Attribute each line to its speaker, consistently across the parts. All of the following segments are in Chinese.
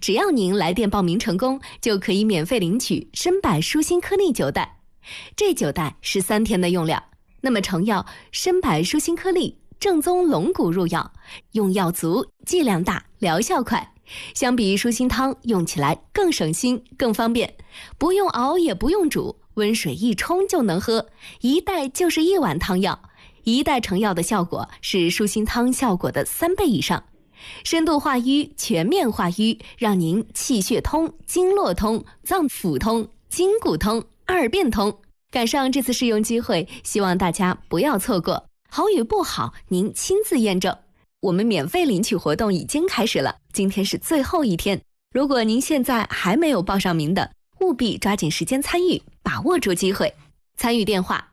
Speaker 1: 只要您来电报名成功，就可以免费领取参柏舒心颗粒9袋。这9袋是3天的用量。那么成药参柏舒心颗粒正宗龙骨入药，用药足，剂量大，疗效快。相比舒心汤，用起来更省心更方便，不用熬也不用煮，温水一冲就能喝，一袋就是1碗汤药。1袋成药的效果是舒心汤效果的3倍以上，深度化瘀，全面化瘀，让您气血通，经络通，脏腑通，筋骨通，2便通。赶上这次试用机会，希望大家不要错过，好与不好您亲自验证。我们免费领取活动已经开始了，今天是最后一天，如果您现在还没有报上名的，务必抓紧时间参与，把握住机会。参与电话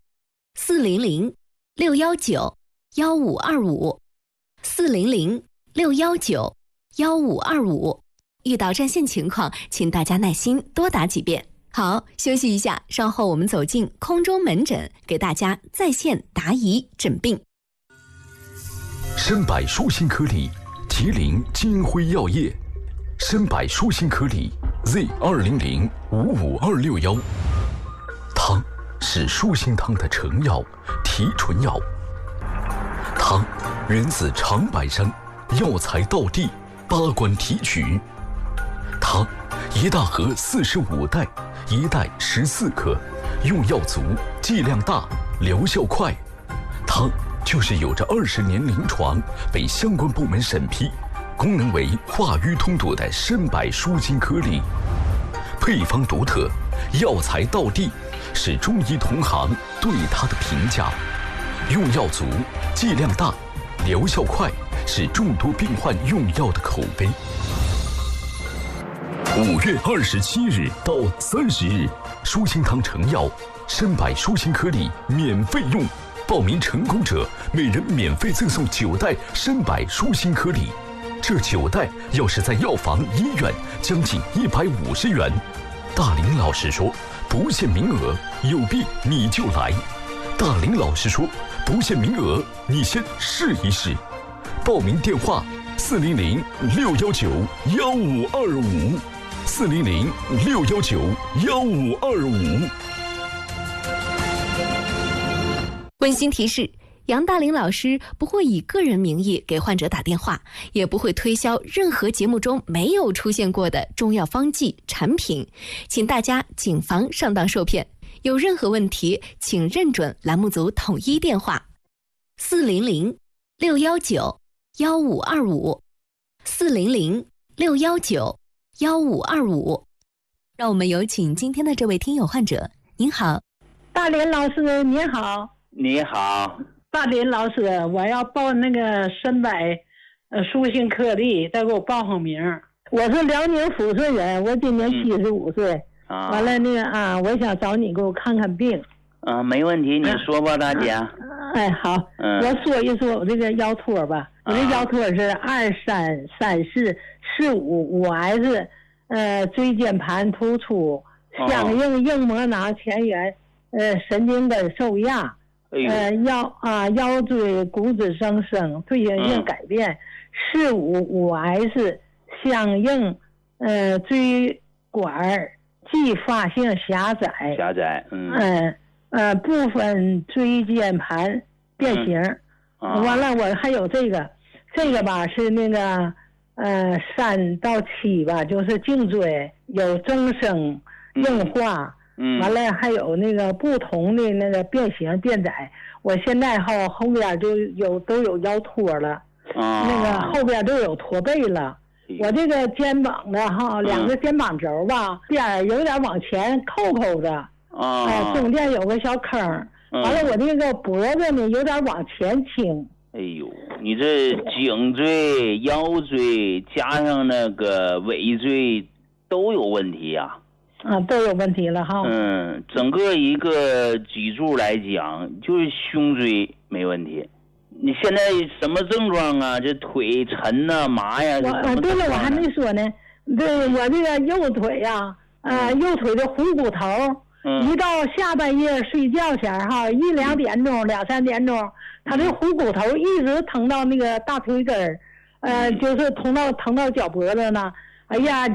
Speaker 1: 400-619-1525 400-619-1525，遇到占线情况，请大家耐心多打几遍。好，休息一下，稍后我们走进空中门诊，给大家在线答疑诊病。
Speaker 2: 参柏舒心颗粒，吉林金辉药业。参柏舒心颗粒 Z200-55261，汤是舒心汤的成药、提纯药。汤源自长白山，药材道地，八关提取。汤1大盒45袋，1袋14克，用药足，剂量大，疗效快。汤就是有着20年临床，被相关部门审批，功能为化瘀通堵的参柏舒心颗粒。配方独特，药材道地，是中医同行对它的评价。用药足，剂量大，疗效快，是众多病患用药的口碑。5月27日到30日，舒心汤成药参柏舒心颗粒免费用，报名成功者每人免费赠送9袋参柏舒心颗粒。这9袋要是在药房、医院，将近150元。大林老师说，不限名额，有病你就来。大林老师说，不限名额，你先试一试。报名电话400-619-1525 400-619-1525。
Speaker 1: 温馨提示，杨大林老师不会以个人名义给患者打电话，也不会推销任何节目中没有出现过的中药方剂产品，请大家谨防上当受骗。有任何问题，请认准栏目组统一电话400-619-1525 400-619-1525。让我们有请今天的这位听友患者。您好，
Speaker 3: 大林老师您好。
Speaker 4: 你好，
Speaker 3: 大林老师，我要报那个参柏舒心颗粒，再给我报上名。我是辽宁抚顺人，我今年75岁。完了那个我想找你给我看看病。
Speaker 4: 没问题，你说吧，大姐。
Speaker 3: 好，我说一说我这个腰托吧。我这腰托是233445-5S，椎间盘突出，响应硬膜囊前缘，神经根受压。腰椎骨质增生，退行性改变，455S 响应椎管继发性狭窄，部分椎间盘变形。完了我还有这个吧是那个3到7吧，就是颈椎有增生硬化。完了还有那个不同的那个变形变窄，我现在后边就都有腰托了，那个后边都有驼背了。我这个肩膀的2个肩膀轴吧，边有点往前扣的，中间有个小坑。完了我这个脖子呢有点往前倾。
Speaker 4: 哎呦，你这颈椎、腰椎加上那个尾椎都有问题呀。
Speaker 3: 都有问题了哈。
Speaker 4: 整个一个脊柱来讲，就是胸椎没问题。你现在什么症状啊？这腿沉呐、麻呀？
Speaker 3: 对了，我还没说呢。对，我这个右腿呀，右腿的虎骨头，一到下半夜睡觉前1、2点钟、2、3点钟，他这虎骨头一直疼到那个大腿根儿，就是疼到脚脖子呢。哎呀。